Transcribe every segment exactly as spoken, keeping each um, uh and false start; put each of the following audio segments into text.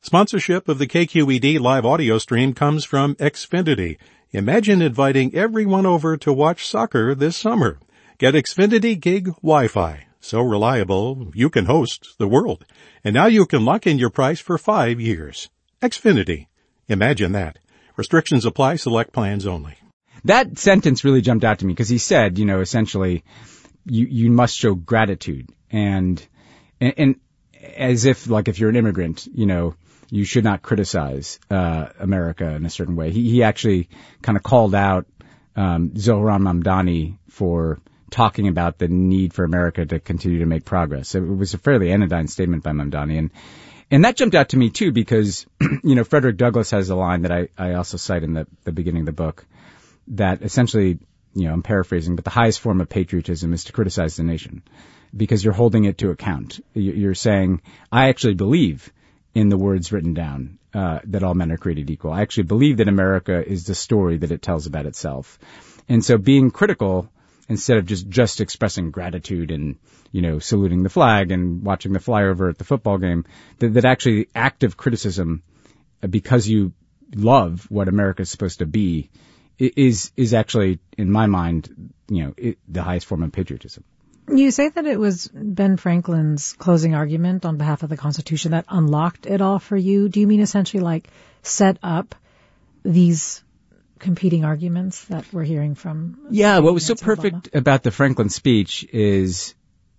Sponsorship of the K Q E D live audio stream comes from Xfinity. Imagine inviting everyone over to watch soccer this summer. Get Xfinity Gig Wi-Fi. So reliable, you can host the world. And now you can lock in your price for five years. Xfinity. Imagine that. Restrictions apply. Select plans only. That sentence really jumped out to me because he said, you know, essentially, you, you must show gratitude. And, and, and as if, like, if you're an immigrant, you know, you should not criticize uh America in a certain way. He, he actually kind of called out um Zohran Mamdani for talking about the need for America to continue to make progress. It was a fairly anodyne statement by Mamdani. And and that jumped out to me, too, because, you know, Frederick Douglass has a line that I, I also cite in the, the beginning of the book that essentially, you know, I'm paraphrasing, but the highest form of patriotism is to criticize the nation because you're holding it to account. You're saying, I actually believe in the words written down, uh, that all men are created equal. I actually believe that America is the story that it tells about itself. And so being critical, instead of just, just expressing gratitude and, you know, saluting the flag and watching the flyover at the football game, that, that actually active criticism, because you love what America is supposed to be, is, is actually, in my mind, you know, it, the highest form of patriotism. You say that it was Ben Franklin's closing argument on behalf of the Constitution that unlocked it all for you. Do you mean essentially like set up these competing arguments that we're hearing from? Yeah, what was so perfect about the Franklin speech is,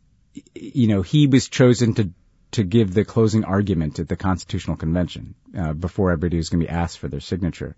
you know, he was chosen to to give the closing argument at the Constitutional Convention uh, before everybody was going to be asked for their signature.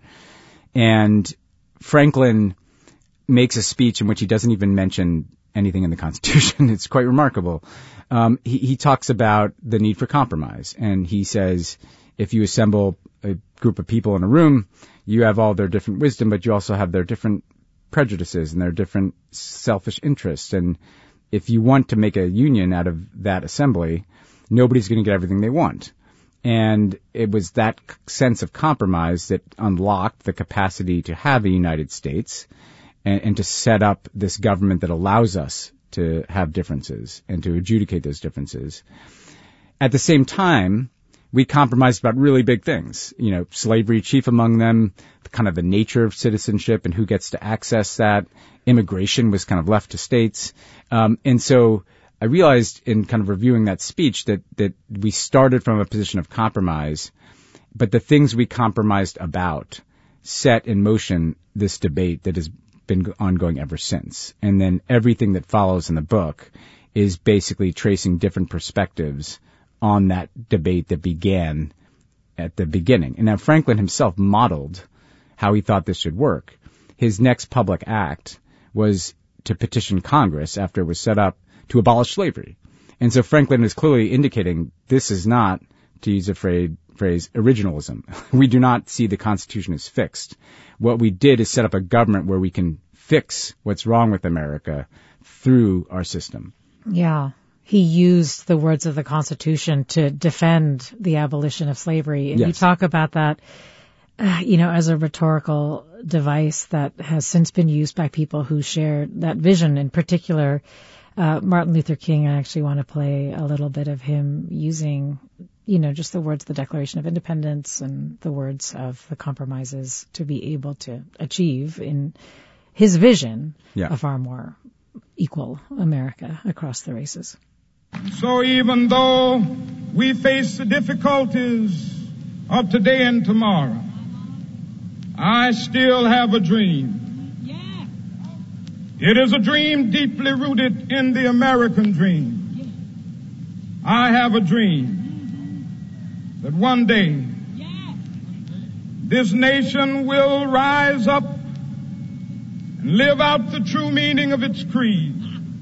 And Franklin makes a speech in which he doesn't even mention anything in the Constitution. It's quite remarkable. Um, he, he talks about the need for compromise, and he says, if you assemble a group of people in a room, you have all their different wisdom, but you also have their different prejudices and their different selfish interests. And if you want to make a union out of that assembly, nobody's going to get everything they want. And it was that sense of compromise that unlocked the capacity to have a United States and, and to set up this government that allows us to have differences and to adjudicate those differences. At the same time, we compromised about really big things, you know, slavery chief among them, kind of the nature of citizenship and who gets to access that. Immigration was kind of left to states. Um, and so I realized in kind of reviewing that speech that, that we started from a position of compromise, but the things we compromised about set in motion this debate that has been ongoing ever since. And then everything that follows in the book is basically tracing different perspectives on that debate that began at the beginning. And now Franklin himself modeled how he thought this should work. His next public act was to petition Congress after it was set up to abolish slavery. And so Franklin is clearly indicating this is not, to use a phrase, phrase originalism. We do not see the Constitution as fixed. What we did is set up a government where we can fix what's wrong with America through our system. Yeah. He used the words of the Constitution to defend the abolition of slavery. And yes. You talk about that, uh, you know, as a rhetorical device that has since been used by people who share that vision. In particular, uh, Martin Luther King, I actually want to play a little bit of him using, you know, just the words of the Declaration of Independence and the words of the compromises to be able to achieve in his vision yeah. a far more equal America across the races. So even though we face the difficulties of today and tomorrow, I still have a dream. Yeah. It is a dream deeply rooted in the American dream. Yeah. I have a dream that one day yeah. this nation will rise up and live out the true meaning of its creed.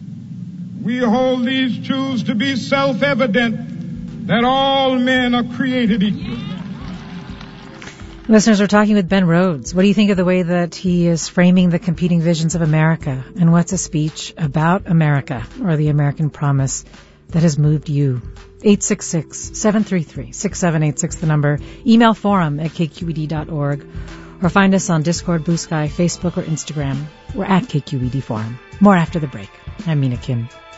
We hold these truths to be self-evident that all men are created equal. Listeners, we're talking with Ben Rhodes. What do you think of the way that he is framing the competing visions of America? And what's a speech about America or the American promise that has moved you? eight six six, seven three three, six seven eight six, the number. Email forum at k q e d dot org. Or find us on Discord, Blue Sky, Facebook, or Instagram. We're at K Q E D Forum. More after the break. I'm Mina Kim.